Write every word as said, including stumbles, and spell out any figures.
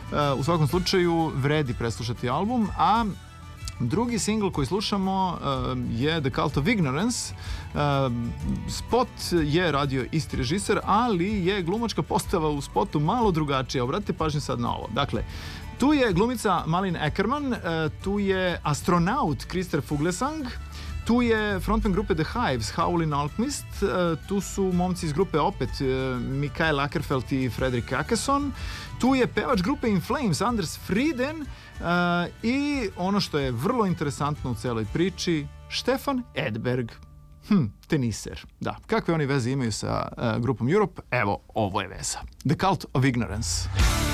U svakom slučaju vredi preslušati album, a drugi singl koji slušamo uh, je The Cult of Ignorance. Uh, spot je radio isti režiser, ali je glumačka postava u spotu malo drugačija. Obratite pažnju sad na ovo. Dakle, tu je glumica Malin Eckermann, uh, tu je astronaut Christer Fuglesang, tu je frontman grupe The Hives, Howlin' Alchemist, uh, tu su momci iz grupe opet uh, Mikael Ackerfeldt i Fredrik Akesson, tu je pevač grupe In Flames, Anders Frieden, uh, i ono što je vrlo interesantno u celoj priči, Stefan Edberg, hm, teniser. Da, kakve oni veze imaju sa uh, grupom Europe? Evo, ovo je veza. The Cult of Ignorance.